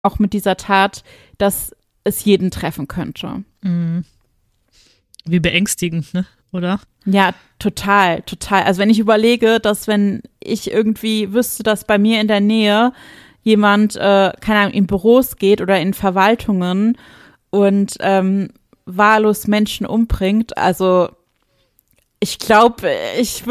auch mit dieser Tat, dass es jeden treffen könnte. Mhm. Wie beängstigend, ne? Oder? Ja, total, total. Also wenn ich überlege, dass wenn ich irgendwie wüsste, dass bei mir in der Nähe jemand, keine Ahnung, in Büros geht oder in Verwaltungen und wahllos Menschen umbringt, also ich glaube, ich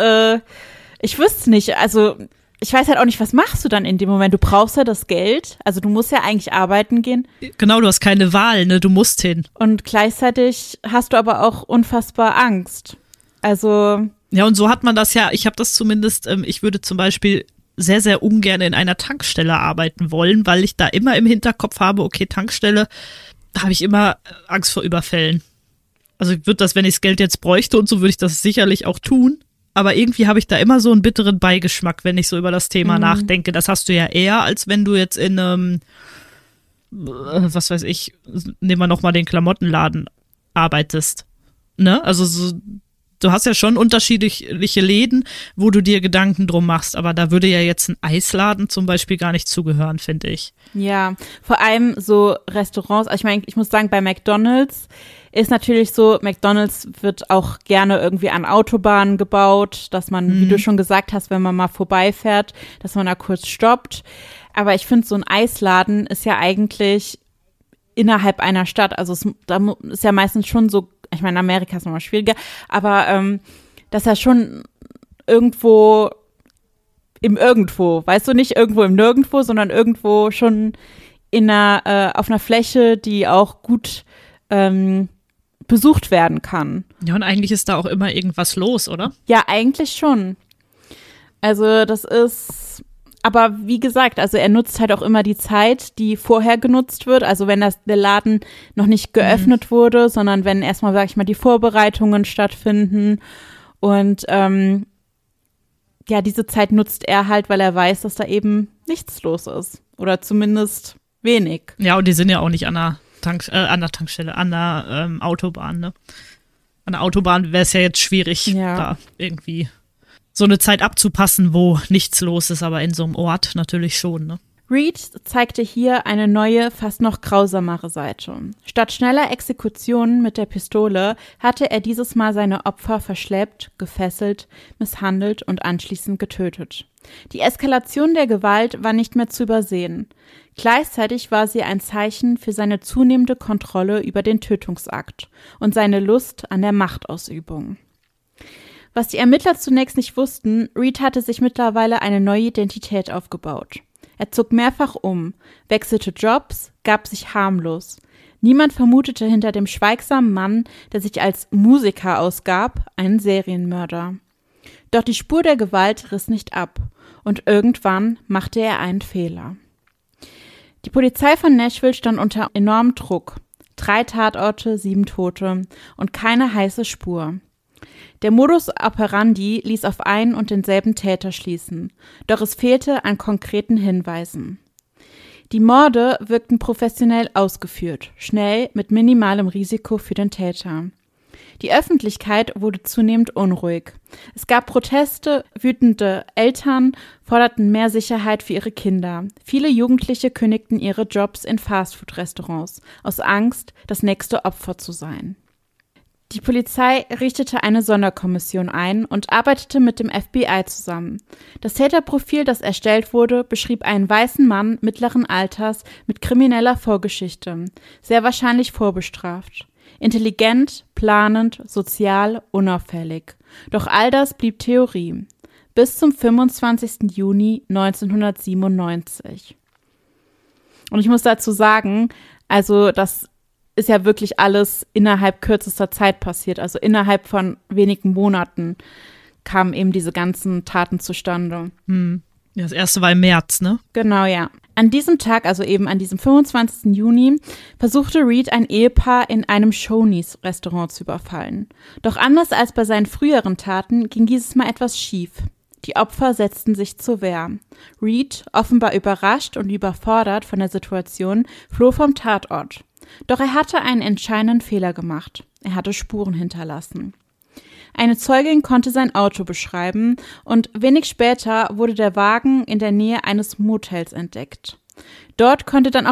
wüsste nicht, also ich weiß halt auch nicht, was machst du dann in dem Moment? Du brauchst ja das Geld, also du musst ja eigentlich arbeiten gehen. Genau, du hast keine Wahl, ne? Du musst hin. Und gleichzeitig hast du aber auch unfassbar Angst. Also ja, und so hat man das ja, ich habe das zumindest, ich würde zum Beispiel sehr, sehr ungern in einer Tankstelle arbeiten wollen, weil ich da immer im Hinterkopf habe, okay, Tankstelle, da habe ich immer Angst vor Überfällen. Also ich würde das, wenn ich das Geld jetzt bräuchte und so, würde ich das sicherlich auch tun. Aber irgendwie habe ich da immer so einen bitteren Beigeschmack, wenn ich so über das Thema nachdenke. Das hast du ja eher, als wenn du jetzt in einem, was weiß ich, nehmen wir nochmal den Klamottenladen arbeitest. Ne? Also so, du hast ja schon unterschiedliche Läden, wo du dir Gedanken drum machst. Aber da würde ja jetzt ein Eisladen zum Beispiel gar nicht zugehören, finde ich. ja, vor allem so Restaurants, also ich meine, ich muss sagen, bei McDonald's ist natürlich so, McDonald's wird auch gerne irgendwie an Autobahnen gebaut, dass man, wie du schon gesagt hast, wenn man mal vorbeifährt, dass man da kurz stoppt. Aber ich finde, so ein Eisladen ist ja eigentlich innerhalb einer Stadt, also da ist ja meistens schon so, ich meine, Amerika ist nochmal schwieriger, aber das ist ja schon irgendwo im Irgendwo, weißt du, nicht irgendwo im Nirgendwo, sondern irgendwo schon auf einer Fläche, die auch gut besucht werden kann. Ja, und eigentlich ist da auch immer irgendwas los, oder? Ja, eigentlich schon. Also das ist, aber wie gesagt, also er nutzt halt auch immer die Zeit, die vorher genutzt wird. Also wenn der Laden noch nicht geöffnet wurde, sondern wenn erstmal, sag ich mal, die Vorbereitungen stattfinden. Und ja, diese Zeit nutzt er halt, weil er weiß, dass da eben nichts los ist. Oder zumindest wenig. Ja, und die sind ja auch nicht an der Tankstelle, an der Autobahn, ne? An der Autobahn wäre es ja jetzt schwierig, da irgendwie so eine Zeit abzupassen, wo nichts los ist, aber in so einem Ort natürlich schon, ne? Reed zeigte hier eine neue, fast noch grausamere Seite. Statt schneller Exekutionen mit der Pistole hatte er dieses Mal seine Opfer verschleppt, gefesselt, misshandelt und anschließend getötet. Die Eskalation der Gewalt war nicht mehr zu übersehen. Gleichzeitig war sie ein Zeichen für seine zunehmende Kontrolle über den Tötungsakt und seine Lust an der Machtausübung. Was die Ermittler zunächst nicht wussten, Reed hatte sich mittlerweile eine neue Identität aufgebaut. Er zog mehrfach um, wechselte Jobs, gab sich harmlos. Niemand vermutete hinter dem schweigsamen Mann, der sich als Musiker ausgab, einen Serienmörder. Doch die Spur der Gewalt riss nicht ab und irgendwann machte er einen Fehler. Die Polizei von Nashville stand unter enormem Druck. 3 Tatorte, 7 Tote und keine heiße Spur. Der Modus operandi ließ auf einen und denselben Täter schließen, doch es fehlte an konkreten Hinweisen. Die Morde wirkten professionell ausgeführt, schnell, mit minimalem Risiko für den Täter. Die Öffentlichkeit wurde zunehmend unruhig. Es gab Proteste, wütende Eltern forderten mehr Sicherheit für ihre Kinder. Viele Jugendliche kündigten ihre Jobs in Fastfood-Restaurants, aus Angst, das nächste Opfer zu sein. Die Polizei richtete eine Sonderkommission ein und arbeitete mit dem FBI zusammen. Das Täterprofil, das erstellt wurde, beschrieb einen weißen Mann mittleren Alters mit krimineller Vorgeschichte, sehr wahrscheinlich vorbestraft. Intelligent, planend, sozial, unauffällig. Doch all das blieb Theorie. Bis zum 25. Juni 1997. Und ich muss dazu sagen, also das ist ja wirklich alles innerhalb kürzester Zeit passiert. Also innerhalb von wenigen Monaten kamen eben diese ganzen Taten zustande. Ja, das erste war im März, ne? Genau, ja. An diesem Tag, also eben an diesem 25. Juni, versuchte Reed ein Ehepaar in einem Shoney's-Restaurant zu überfallen. Doch anders als bei seinen früheren Taten ging dieses Mal etwas schief. Die Opfer setzten sich zur Wehr. Reed, offenbar überrascht und überfordert von der Situation, floh vom Tatort. Doch er hatte einen entscheidenden Fehler gemacht. Er hatte Spuren hinterlassen. Eine Zeugin konnte sein Auto beschreiben und wenig später wurde der Wagen in der Nähe eines Motels entdeckt. Dort konnte dann